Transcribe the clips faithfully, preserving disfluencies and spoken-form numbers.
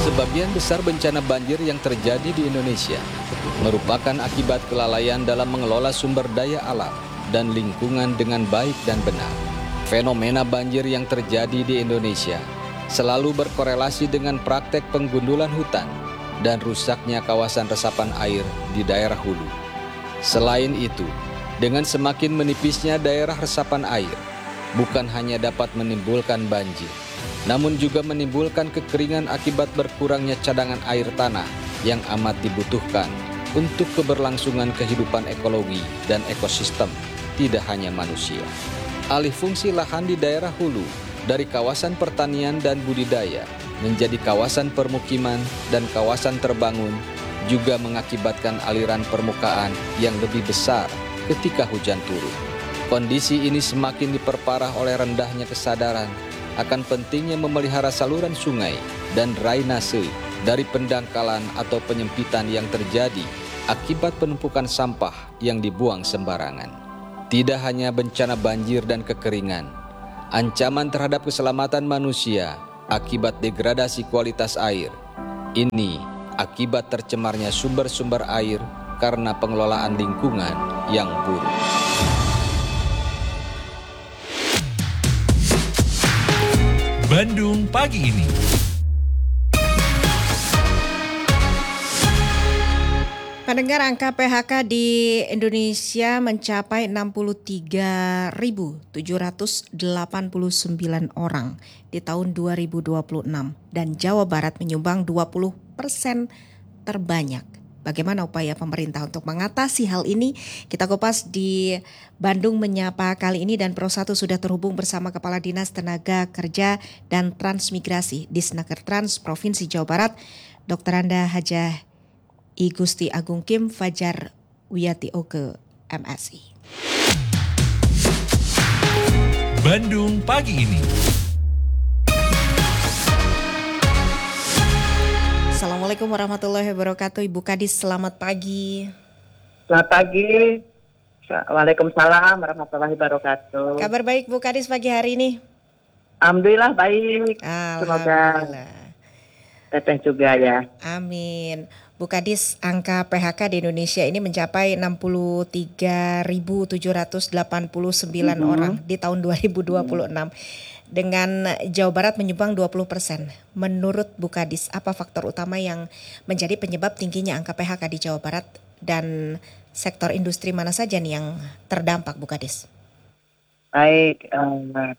Sebagian besar bencana banjir yang terjadi di Indonesia merupakan akibat kelalaian dalam mengelola sumber daya alam dan lingkungan dengan baik dan benar. Fenomena banjir yang terjadi di Indonesia selalu berkorelasi dengan praktek penggundulan hutan dan rusaknya kawasan resapan air di daerah hulu. Selain itu, dengan semakin menipisnya daerah resapan air, bukan hanya dapat menimbulkan banjir, namun juga menimbulkan kekeringan akibat berkurangnya cadangan air tanah yang amat dibutuhkan untuk keberlangsungan kehidupan ekologi dan ekosistem, tidak hanya manusia. Alih fungsi lahan di daerah hulu dari kawasan pertanian dan budidaya menjadi kawasan permukiman dan kawasan terbangun juga mengakibatkan aliran permukaan yang lebih besar ketika hujan turun. Kondisi ini semakin diperparah oleh rendahnya kesadaran akan pentingnya memelihara saluran sungai dan drainase dari pendangkalan atau penyempitan yang terjadi akibat penumpukan sampah yang dibuang sembarangan. Tidak hanya bencana banjir dan kekeringan, ancaman terhadap keselamatan manusia akibat degradasi kualitas air. Ini akibat tercemarnya sumber-sumber air karena pengelolaan lingkungan yang buruk. Bandung pagi ini. Pendengar, angka P H K di Indonesia mencapai enam puluh tiga ribu tujuh ratus delapan puluh sembilan orang di tahun dua ribu dua puluh enam dan Jawa Barat menyumbang dua puluh persen terbanyak. Bagaimana upaya pemerintah untuk mengatasi hal ini? Kita kupas di Bandung Menyapa kali ini, dan Pro satu sudah terhubung bersama Kepala Dinas Tenaga Kerja dan Transmigrasi Disnaker Trans Provinsi Jawa Barat, Doktor Anda Hajah I Gusti Agung Kim Fajar Wiyati Oke M Si. Bandung pagi ini. Assalamualaikum warahmatullahi wabarakatuh. Ibu Kadis, selamat pagi. Selamat pagi. Waalaikumsalam warahmatullahi wabarakatuh. Kabar baik Bu Kadis pagi hari ini? Alhamdulillah baik. Semoga teteh juga ya. Amin. Bu Kadis, angka P H K di Indonesia ini mencapai enam puluh tiga ribu tujuh ratus delapan puluh sembilan mm-hmm. orang di tahun dua ribu dua puluh enam. Dengan Jawa Barat menyumbang dua puluh persen. Menurut Bu Kadis, apa faktor utama yang menjadi penyebab tingginya angka P H K di Jawa Barat, dan sektor industri mana saja nih yang terdampak, Bu Kadis? Baik, uh,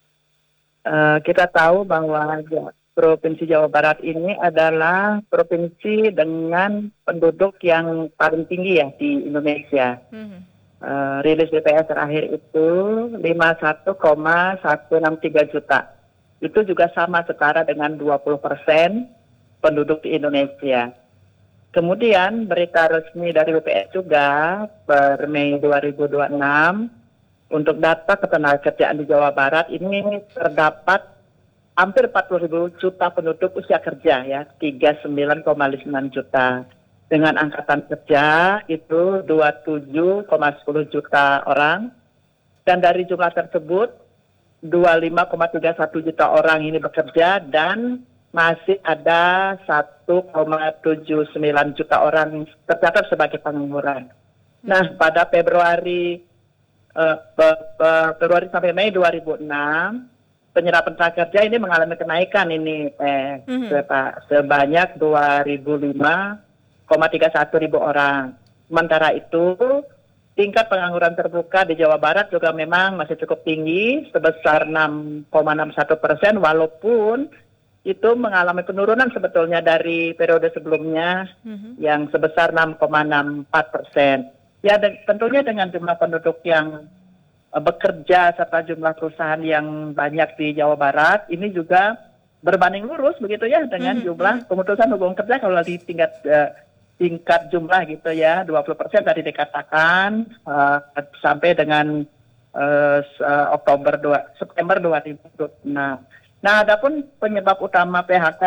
uh, kita tahu bahwa Provinsi Jawa Barat ini adalah provinsi dengan penduduk yang paling tinggi ya di Indonesia. Mm-hmm. Uh, rilis B P S terakhir itu lima puluh satu koma satu enam tiga juta. Itu juga sama setara dengan dua puluh persen penduduk di Indonesia. Kemudian berita resmi dari B P S juga per Mei dua ribu dua puluh enam untuk data ketenagakerjaan di Jawa Barat ini terdapat hampir empat puluh ribu juta penduduk usia kerja ya, tiga puluh sembilan koma sembilan juta. Dengan angkatan kerja itu dua puluh tujuh koma sepuluh juta orang, dan dari jumlah tersebut dua puluh lima koma tiga satu juta orang ini bekerja, dan masih ada satu koma tujuh sembilan juta orang tercatat sebagai pengangguran. Nah, pada Februari uh, Februari sampai Mei dua ribu enam, penyerapan tenaga kerja ini mengalami kenaikan ini eh, mm-hmm. sebanyak dua ribu lima koma tiga satu ribu orang. Sementara itu, tingkat pengangguran terbuka di Jawa Barat juga memang masih cukup tinggi, sebesar enam koma enam satu persen, walaupun itu mengalami penurunan sebetulnya dari periode sebelumnya mm-hmm. yang sebesar enam koma enam empat persen. Ya, de- tentunya dengan jumlah penduduk yang uh, bekerja serta jumlah perusahaan yang banyak di Jawa Barat, ini juga berbanding lurus begitu ya dengan mm-hmm. jumlah pemutusan hubungan kerja kalau di tingkat uh, tingkat jumlah gitu ya, dua puluh persen tadi dikatakan uh, sampai dengan uh, Oktober dua, September dua ribu dua puluh enam. Nah, adapun penyebab utama P H K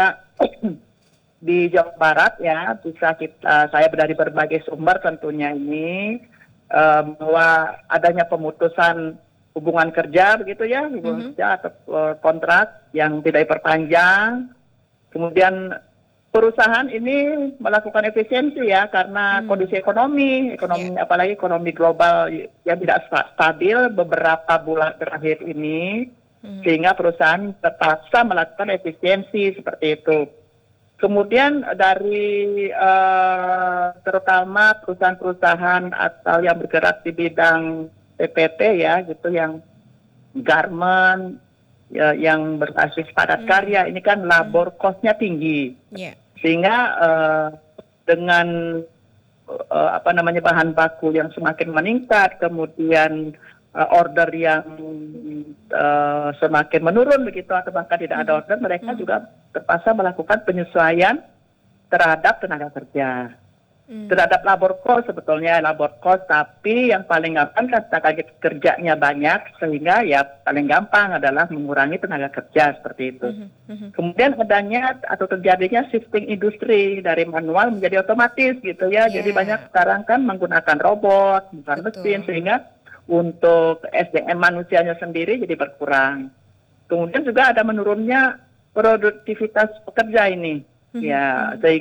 di Jawa Barat ya, bisa kita saya dari berbagai sumber tentunya ini uh, bahwa adanya pemutusan hubungan kerja begitu ya, hubungan mm-hmm. kerja atau uh, kontrak yang tidak diperpanjang. Kemudian perusahaan ini melakukan efisiensi ya karena Hmm. kondisi ekonomi, ekonomi apalagi ekonomi global yang tidak sta- stabil beberapa bulan terakhir ini, Hmm. sehingga perusahaan terpaksa melakukan efisiensi seperti itu. Kemudian dari eh, terutama perusahaan-perusahaan atau yang bergerak di bidang P P T ya gitu yang garment ya, yang berbasis padat Hmm. karya ini kan labor cost-nya tinggi Ya. sehingga eh, dengan eh, apa namanya bahan baku yang semakin meningkat kemudian eh, order yang eh, semakin menurun begitu atau bahkan tidak ada order mereka Hmm. juga terpaksa melakukan penyesuaian terhadap tenaga kerja. Hmm. Terhadap labor cost sebetulnya labor cost, tapi yang paling gampang kan tenaga kerjanya banyak sehingga ya paling gampang adalah mengurangi tenaga kerja seperti itu. Mhm, mhm. Kemudian adanya atau terjadinya shifting industri dari manual menjadi otomatis gitu ya. Ya. Jadi banyak sekarang kan menggunakan robot, bukan Betul. mesin sehingga untuk S D M manusianya sendiri jadi berkurang. Kemudian juga ada menurunnya produktivitas pekerja ini. Mhm, Ya, mhm. sehingga